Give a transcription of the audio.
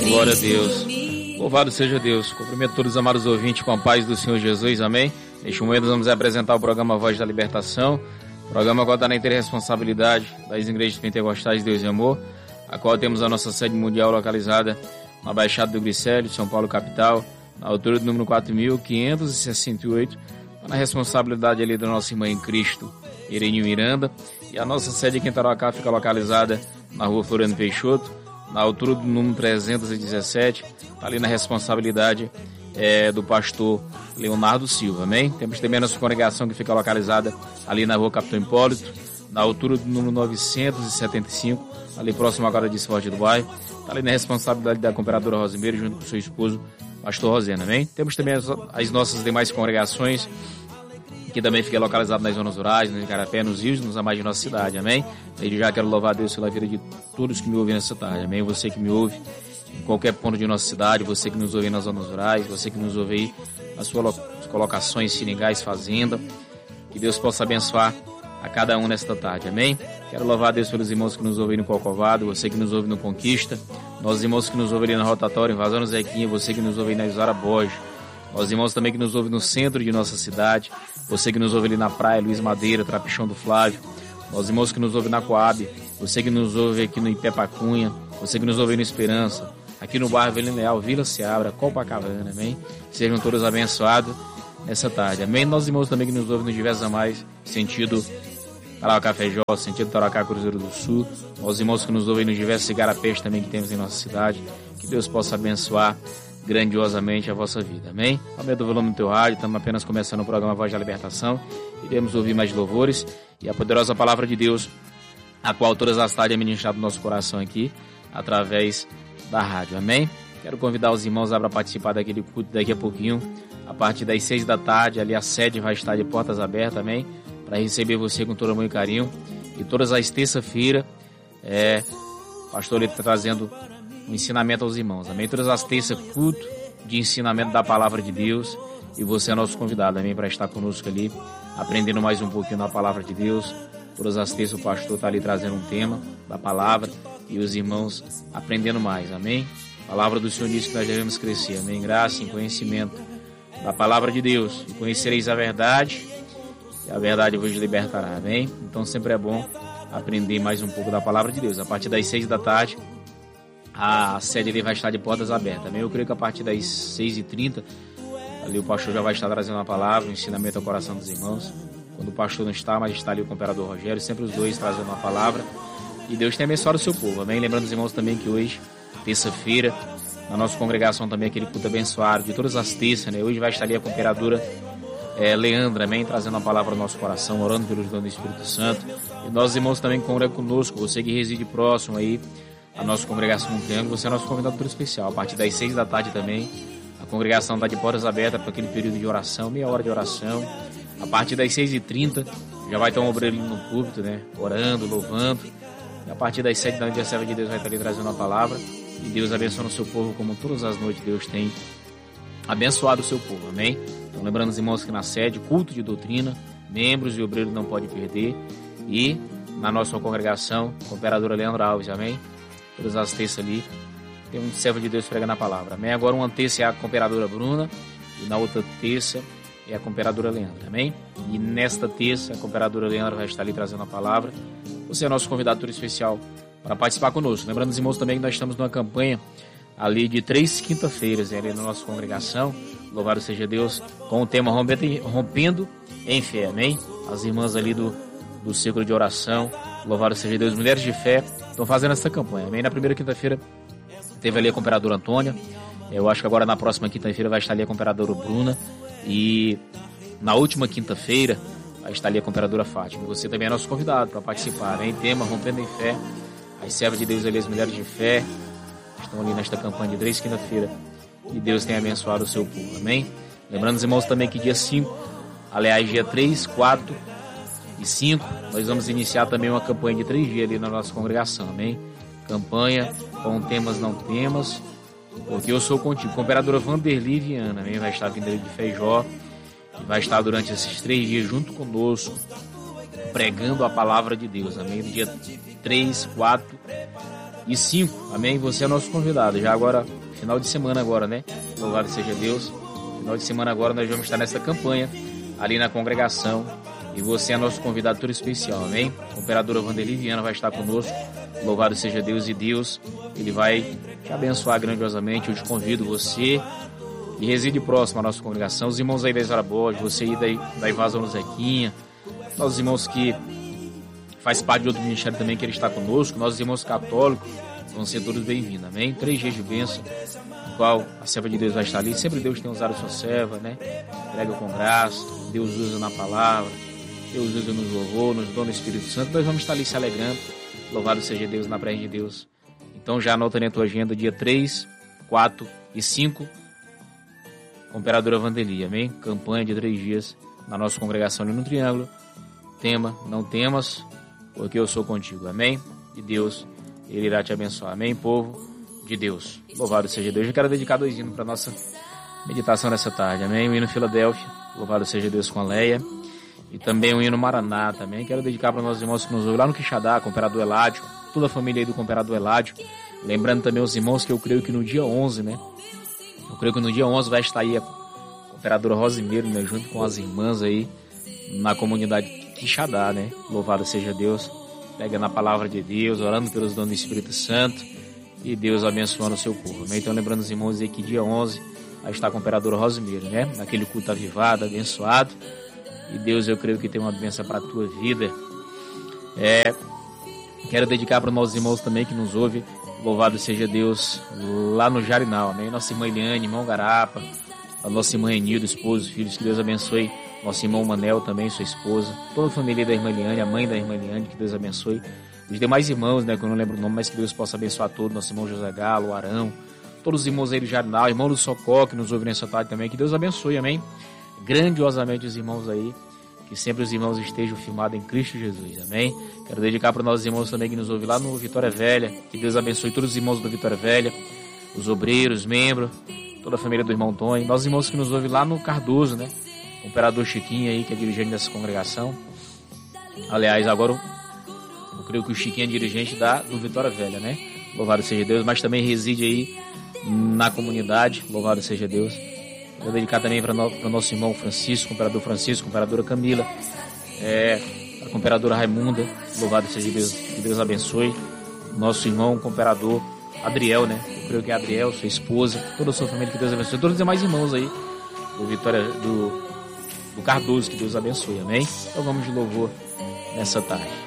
Glória a Deus. Louvado seja Deus. Cumprimento todos os amados ouvintes com a paz do Senhor Jesus, amém? Neste momento nós vamos apresentar o programa Voz da Libertação. O programa agora está na inteira responsabilidade das igrejas pentecostais de Deus e Amor, a qual temos a nossa sede mundial localizada na Baixada do Glicério, São Paulo, capital, na altura do número 4.568, na responsabilidade ali da nossa irmã em Cristo, Irene Miranda, e a nossa sede aqui em Tarauacá fica localizada na rua Floriano Peixoto, na altura do número 317, está ali na responsabilidade do pastor Leonardo Silva, amém? Temos também a nossa congregação que fica localizada ali na rua Capitão Hipólito, na altura do número 975, ali próximo agora de Esporte do Bairro, está ali na responsabilidade da cooperadora Rosimeiro, junto com seu esposo, pastor Rosena, amém? Temos também as nossas demais congregações, que também fica localizado nas zonas rurais, no Icarapé, nos rios, nos amais de nossa cidade, amém? Desde já quero louvar a Deus pela vida de todos que me ouvem nessa tarde, amém? Você que me ouve em qualquer ponto de nossa cidade, você que nos ouve nas zonas rurais, você que nos ouve aí nas suas colocações, seringais, fazenda, que Deus possa abençoar a cada um nesta tarde, amém? Quero louvar a Deus pelos irmãos que nos ouvem no Corcovado, você que nos ouve no Conquista, nós irmãos que nos ouvem ali na Rotatória, em Vazão Zequinha, você que nos ouve aí na Isara Borges, nós irmãos também que nos ouvem no centro de nossa cidade, você que nos ouve ali na praia, Luiz Madeira, Trapichão do Flávio, nós irmãos que nos ouvem na Coab, você que nos ouve aqui no Ipepacunha, você que nos ouve no Esperança, aqui no bairro Velho Leal, Vila Seabra, Copacabana, amém? Sejam todos abençoados nessa tarde, amém? Nós irmãos também que nos ouvem nos diversos amais, sentido Tarauacá Feijó, sentido Tarauacá Cruzeiro do Sul, nós irmãos que nos ouvem nos diversos igarapés também que temos em nossa cidade, que Deus possa abençoar grandiosamente a vossa vida, amém? Aumenta o volume do teu rádio, estamos apenas começando o programa Voz da Libertação, iremos ouvir mais louvores e a poderosa palavra de Deus, a qual todas as tardes é ministrada no nosso coração aqui, através da rádio, amém? Quero convidar os irmãos para participar daquele culto daqui a pouquinho, a partir das 6 da tarde, ali a sede vai estar de portas abertas, amém? Para receber você com todo amor e carinho, e todas as terças-feiras, o pastor está trazendo um ensinamento aos irmãos, amém? Todas as terças, culto de ensinamento da palavra de Deus, e você é nosso convidado, amém? Para estar conosco ali, aprendendo mais um pouquinho da palavra de Deus. Todas as terças o pastor está ali trazendo um tema da palavra, e os irmãos aprendendo mais, amém? A palavra do Senhor diz que nós devemos crescer, amém? Graça e conhecimento da palavra de Deus, e conhecereis a verdade, e a verdade vos libertará, amém? Então sempre é bom aprender mais um pouco da palavra de Deus. A partir das 6 da tarde, a sede ali vai estar de portas abertas, amém? Eu creio que a partir das 6h30, ali o pastor já vai estar trazendo a palavra, o ensinamento ao coração dos irmãos. Quando o pastor não está, mas está ali o cooperador Rogério, sempre os dois trazendo uma palavra. E Deus tem abençoado o seu povo, amém? Lembrando os irmãos também que hoje, terça-feira, na nossa congregação também, aquele culto abençoado de todas as terças, né? Hoje vai estar ali a cooperadora Leandra, amém? Trazendo a palavra ao nosso coração, orando pelos dons do Espírito Santo. E nós, irmãos, também congregam conosco, você que reside próximo aí, a nossa congregação no Triângulo, você é nosso convidado por especial. A partir das 6 da tarde também, a congregação está de portas abertas para aquele período de oração, meia hora de oração. A partir das 6h30, já vai ter um obreiro no púlpito, né? Orando, louvando. E a partir das 7 da noite, a serva de Deus vai estar ali trazendo a palavra. E Deus abençoando o seu povo, como todas as noites Deus tem abençoado o seu povo, amém? Então lembrando os irmãos que na sede, culto de doutrina, membros e obreiros não podem perder. E na nossa congregação, cooperadora Leandra Alves, amém? Todas as terças ali, tem um servo de Deus pregando a palavra, amém? Agora uma terça é a cooperadora Bruna, e na outra terça é a cooperadora Leandra, amém? E nesta terça, a cooperadora Leandra vai estar ali trazendo a palavra. Você é nosso convidado todo especial para participar conosco. Lembrando os irmãos também que nós estamos numa campanha ali de 3 quinta-feiras, ali na nossa congregação, louvado seja Deus, com o tema Rompendo em Fé, amém? As irmãs ali do círculo de oração, louvado seja Deus, mulheres de fé, estão fazendo essa campanha, amém? Na primeira quinta-feira teve ali a cooperadora Antônia, eu acho que agora na próxima quinta-feira vai estar ali a cooperadora Bruna, e na última quinta-feira vai estar ali a cooperadora Fátima. Você também é nosso convidado para participar, amém? Tema Rompendo em Fé, as servas de Deus ali, as mulheres de fé, estão ali nesta campanha de 3 quinta-feira, e Deus tem abençoado o seu povo, amém? Lembrando os irmãos também que dia 5, aliás dia 3, 4 e 5, nós vamos iniciar também uma campanha de 3 dias ali na nossa congregação, amém? Campanha com temas não temas, porque eu sou contigo. Cooperadora Vanderly Viana, amém? Vai estar vindo ali de Feijó, e vai estar durante esses 3 dias junto conosco, pregando a palavra de Deus, amém? No dia 3, 4 e 5, amém? Você é nosso convidado, já agora, final de semana agora, né? Louvado seja Deus. Final de semana agora nós vamos estar nessa campanha, ali na congregação, e você é nosso convidado todo especial, amém? A operadora Vanderlei Viana vai estar conosco, louvado seja Deus, e Deus, Ele vai te abençoar grandiosamente. Eu te convido, você que reside próximo à nossa congregação, os irmãos aí da Isara Borges, você aí da Invasão no Zequinha, nossos irmãos que faz parte de outro ministério também, que ele está conosco, nossos irmãos católicos, vão ser todos bem-vindos, amém? 3 dias de bênção, no qual a serva de Deus vai estar ali. Sempre Deus tem usado a sua serva, né? Prega com graça, Deus usa na palavra, Deus usa nos louvor, nos dons do Espírito Santo. Nós vamos estar ali se alegrando, louvado seja Deus na presença de Deus. Então já anota na tua agenda, dia 3, 4 e 5, com a operadora Vanderlei, amém? Campanha de 3 dias na nossa congregação ali no Triângulo. Tema, não temas, porque eu sou contigo, amém? E Deus, Ele irá te abençoar, amém, povo de Deus. Louvado seja Deus. Eu quero dedicar 2 hinos para nossa meditação nessa tarde, amém? O hino Filadélfia, louvado seja Deus, com a Leia, e também o hino Maranata, amém? Quero dedicar para nossos irmãos que nos ouvem lá no Quixadá, com o Comperador Eládio, toda a família aí do Comperador Eládio. Lembrando também os irmãos que eu creio que no dia 11, né? Eu creio que no dia 11 vai estar aí a Comperadora Rosimeiro, né? Junto com as irmãs aí na comunidade Quixadá, né? Louvado seja Deus. Pega na palavra de Deus, orando pelos dons do Espírito Santo, e Deus abençoando o seu povo, né? Então lembrando os irmãos aí que dia 11 vai estar com a Comperadora Rosimeiro, né? Naquele culto avivado, abençoado. E Deus, eu creio que tem uma bênção para a tua vida. Quero dedicar para os nossos irmãos também que nos ouvem, louvado seja Deus, lá no Jarinal, amém? Nossa irmã Eliane, irmão Garapa, a nossa irmã Enildo, esposo, filhos, que Deus abençoe. Nosso irmão Manel também, sua esposa, toda a família da irmã Eliane, a mãe da irmã Eliane, que Deus abençoe. Os demais irmãos, né, que eu não lembro o nome, mas que Deus possa abençoar todos. Nosso irmão José Galo, o Arão, todos os irmãos aí do Jarinal, irmão do Socó, que nos ouve nessa tarde também, que Deus abençoe, amém? Grandiosamente os irmãos aí, que sempre os irmãos estejam firmados em Cristo Jesus, amém? Quero dedicar para os nossos irmãos também que nos ouvem lá no Vitória Velha, que Deus abençoe todos os irmãos do Vitória Velha, os obreiros, membros, toda a família do irmão Tony, nossos irmãos que nos ouvem lá no Cardoso, né? O Imperador Chiquinho aí, que é dirigente dessa congregação. Aliás, agora eu creio que o Chiquinho é dirigente do Vitória Velha, né? Louvado seja Deus, mas também reside aí na comunidade, louvado seja Deus. Vou dedicar também para o nosso irmão Francisco, Comperador Francisco, Comperadora Camila, a Comperadora Raimunda, louvado seja Deus, que Deus abençoe. Nosso irmão Comperador Adriel, né? Eu creio que é Adriel, sua esposa, toda a sua família, que Deus abençoe. Todos os demais irmãos aí do Vitória, do Cardoso, que Deus abençoe, amém? Então vamos de louvor nessa tarde.